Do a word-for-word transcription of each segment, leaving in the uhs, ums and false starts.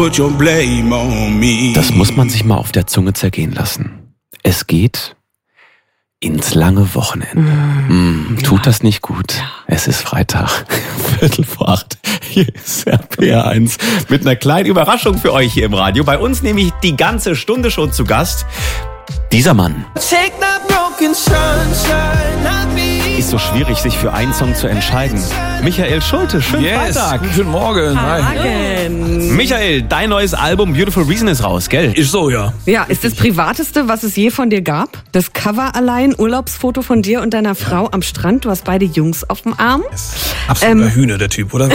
Das muss man sich mal auf der Zunge zergehen lassen. Es geht ins lange Wochenende. Mm, tut ja. das nicht gut. Ja. Es ist Freitag, Viertel vor acht. Hier ist R P R eins mit einer kleinen Überraschung für euch hier im Radio. Bei uns nämlich die ganze Stunde schon zu Gast. Dieser Mann. Ist so schwierig, sich für einen Song zu entscheiden. Michael Schulte, schönen yes. Freitag. Guten Morgen. Hi. Michael, dein neues Album Beautiful Reason ist raus, gell? Ist so, ja. Ja, ist das Privateste, was es je von dir gab? Das Cover allein, Urlaubsfoto von dir und deiner Frau am Strand. Du hast beide Jungs auf dem Arm. Yes. Absoluter ähm, Hühner, der Typ, oder?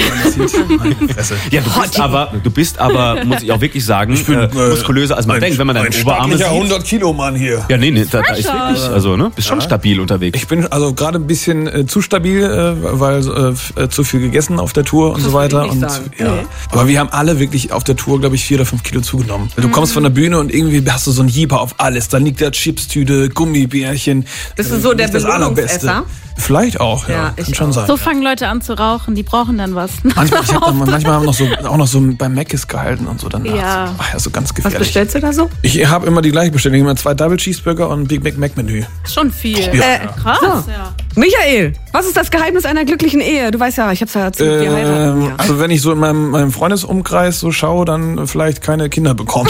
Ja, du bist aber, du bist aber, muss ich auch wirklich sagen, ich bin, äh, muskulöser, als man ein, denkt, wenn man deine Oberarme sieht. hundert Kilo Mann hier. Ja, nee, nee, da, da ist wirklich, also, ne, bist schon ja. stabil unterwegs. Ich bin also gerade ein bisschen äh, zu stabil, äh, weil äh, zu viel gegessen auf der Tour und das so weiter. Und, sagen. ja. Nee. Aber wir haben alle wirklich auf der Tour, glaube ich, vier oder fünf Kilo zugenommen. Du kommst von der Bühne und irgendwie hast du so einen Jieber auf alles. Dann liegt da Chipstüte, Gummibärchen. Bist du so der das Allerbeste. Vielleicht auch, ja. ja Kann schon auch. sein. So fangen Leute an zu rauchen, die brauchen dann was. Manchmal, ich hab dann, manchmal haben wir noch so, auch noch so beim Mc's gehalten und so danach. Ja. Ach ja, so ganz gefährlich. Was bestellst du da so? Ich habe immer die gleiche Bestellung. Immer zwei Double Cheeseburger und ein Big Mac Mac Menü. Schon viel. Ja. Äh, Krass, so. ja. Michael, was ist das Geheimnis einer glücklichen Ehe? Du weißt ja, ich hab's ja erzählt, wir heiraten ja. Also wenn ich so in meinem, meinem Freundesumkreis so schaue, dann vielleicht keine Kinder bekommen.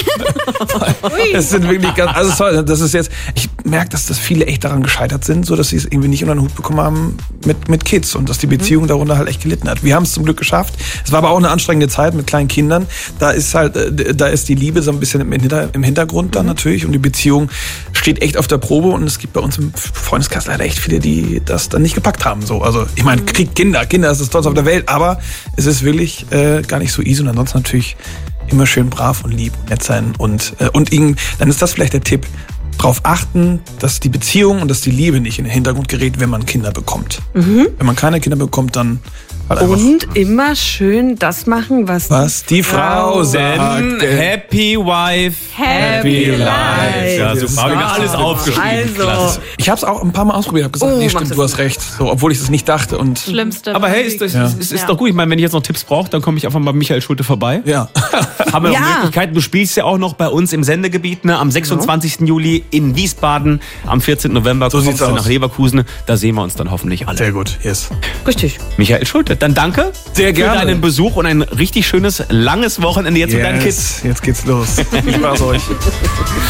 Es sind wirklich ganz, also sorry, das ist jetzt, ich merke, dass das viele echt daran gescheitert sind, so dass sie es irgendwie nicht unter den Hut bekommen haben mit, mit Kids und dass die Beziehung mhm. darunter halt echt gelitten hat. Wir haben es zum Glück geschafft. Es war aber auch eine anstrengende Zeit mit kleinen Kindern. Da ist halt, da ist die Liebe so ein bisschen im, Hinter, im Hintergrund dann mhm. natürlich und die Beziehung steht echt auf der Probe und es gibt bei uns im Freundeskreis leider echt viele, die das dann nicht gepackt haben. So, also ich meine, kriegt Kinder, Kinder ist das Tollste auf der Welt, aber es ist wirklich äh, gar nicht so easy und ansonsten natürlich immer schön brav und lieb, nett sein und äh, und ihnen, dann ist das vielleicht der Tipp, darauf achten, dass die Beziehung und dass die Liebe nicht in den Hintergrund gerät, wenn man Kinder bekommt. Mhm. Wenn man keine Kinder bekommt, dann halt einfach und immer schön das machen, was, was die Frau sagt. Happy Wife, Happy Life. Ja, super. Habe ich mir alles aufgeschrieben. Also. Ich habe es auch ein paar Mal ausprobiert. Habe gesagt, Oh, nee, stimmt, du hast recht. So, obwohl ich das nicht dachte. Und Schlimmste. Aber hey, ist, das, ja. ist, ist, ist Ja. doch gut. Ich meine, wenn ich jetzt noch Tipps brauche, dann komme ich einfach mal bei Michael Schulte vorbei. ja. Haben wir noch Ja. Möglichkeiten. Du spielst ja auch noch bei uns im Sendegebiet, ne? Am sechsundzwanzigsten Juli in Wiesbaden. Am vierzehnten November So kommst sieht's du aus. nach Leverkusen. Da sehen wir uns dann hoffentlich alle. Sehr gut, yes. Richtig. Michael Schulte, dann danke Sehr gerne. für deinen Besuch und ein richtig schönes, langes Wochenende jetzt mit deinen Kids. Yes. Jetzt geht's los. Viel Spaß euch.